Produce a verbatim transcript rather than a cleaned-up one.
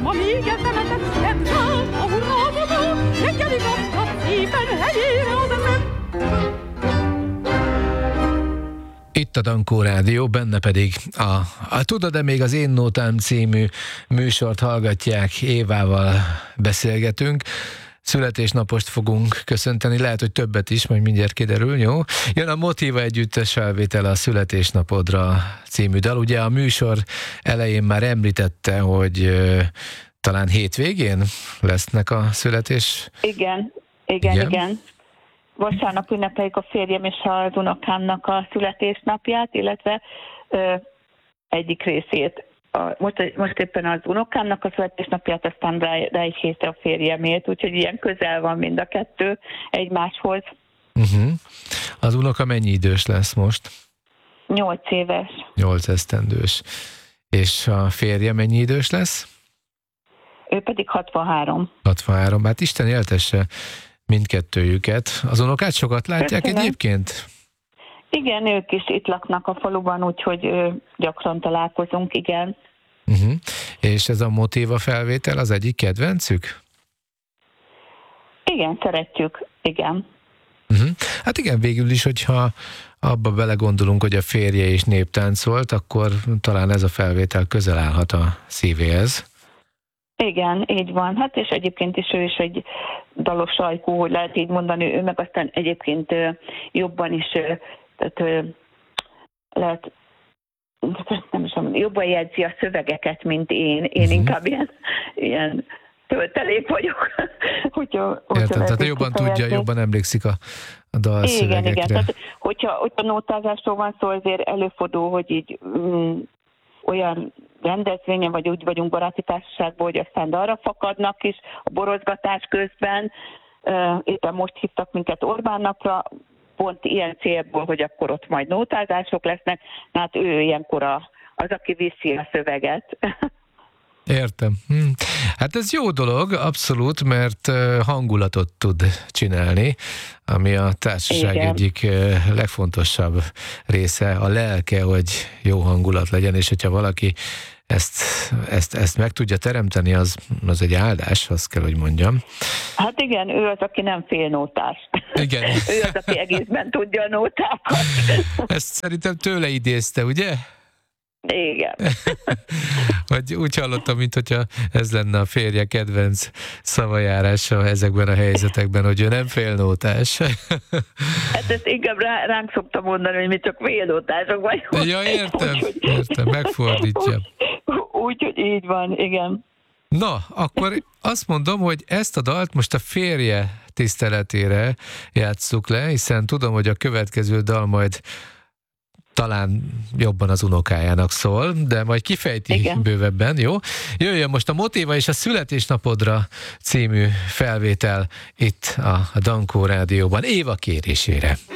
ma még eltemetett, rá a hurrámodó, reggeli kaptat szépen helyére oda ment. Itt a Dankó Rádió, benne pedig a, a Tudod-e még az Én Nótám című műsort hallgatják, Évával beszélgetünk. Születésnapost fogunk köszönteni, lehet, hogy többet is, majd mindjárt kiderül, jó? Jön a Motiva együttes felvétel a Születésnapodra című dal. Ugye a műsor elején már említette, hogy ö, talán hétvégén lesznek a születés... Igen, igen, igen. igen. Vasárnap ünnepeljük a férjem és az unokámnak a születésnapját, illetve ö, egyik részét. A, most, most éppen az unokámnak a születésnapját, aztán rá, rá egy hétre a férjemét, úgyhogy ilyen közel van mind a kettő egymáshoz. Uh-huh. Az unoka mennyi idős lesz most? Nyolc éves. Nyolc esztendős. És a férje mennyi idős lesz? Ő pedig hatvanhárom. hatvanhárom. Hát Isten éltesse mindkettőjüket. Az unokát sokat látják Köszönöm. Egyébként? Igen, ők is itt laknak a faluban, úgyhogy ő, gyakran találkozunk, igen. Uh-huh. És ez a Motiva felvétel az egyik kedvencük? Igen, szeretjük, igen. Uh-huh. Hát igen, végül is, hogyha abba belegondolunk, hogy a férje is néptáncolt, akkor talán ez a felvétel közel állhat a szívéhez. Igen, így van. Hát és egyébként is ő is egy dalos ajkú, hogy lehet így mondani, ő meg aztán egyébként jobban is, tehát lehet, nem is tudom, jobban jegyzi a szövegeket, mint én. Én uh-huh. inkább ilyen, ilyen töltelék vagyok. hogyha, Értem, tehát jobban kifejezni. Tudja, jobban emlékszik a, a dalszövegekre. Igen, igen. Tehát, hogyha, hogyha nótázásról van szó, azért előfordul, hogy így mm, olyan rendezvényen, vagy úgy vagyunk baráti társaságban, hogy aztán arra fakadnak is a borozgatás közben. Éppen most hívtak minket Orbán napra, pont ilyen célból, hogy akkor ott majd nótázások lesznek. Hát ő ilyenkor a, az, aki viszi a szöveget. Értem. Hm. Hát ez jó dolog, abszolút, mert hangulatot tud csinálni, ami a társaság Igen. egyik legfontosabb része, a lelke, hogy jó hangulat legyen, és hogyha valaki ezt, ezt, ezt meg tudja teremteni, az, az egy áldás, azt kell, hogy mondjam. Hát igen, ő az, aki nem fél nótás. Igen. Ő az, aki egészben tudja a nótákat. Ezt szerintem tőle idézte, ugye? Igen. Vagy úgy hallottam, mintha ez lenne a férje kedvenc szavajárása ezekben a helyzetekben, hogy ő nem félnótás. Hát ezt inkább rá, ránk szoktam mondani, hogy mi csak félnótások vagyunk. Ja, értem, úgy, értem, megfordítja. Úgyhogy úgy, így van, igen. Na, akkor azt mondom, hogy ezt a dalt most a férje tiszteletére játsszuk le, hiszen tudom, hogy a következő dal majd talán jobban az unokájának szól, de majd kifejti Igen. bővebben, jó? Jöjjön most a Motiva és a Születésnapodra című felvétel itt a Dankó Rádióban, Éva kérésére.